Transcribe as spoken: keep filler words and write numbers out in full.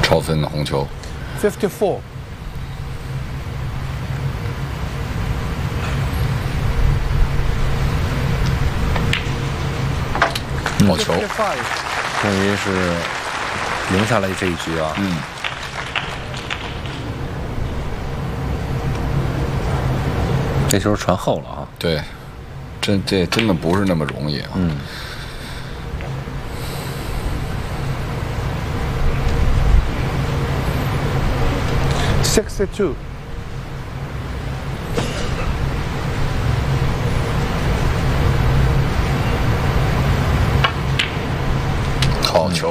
超分的红球。 fifty-four. 好球， fifty-five. 终于是赢下来这一局啊！ 嗯， 这球传后了啊！ 对，真这真的不是那么容易啊。 嗯。 sixty-two.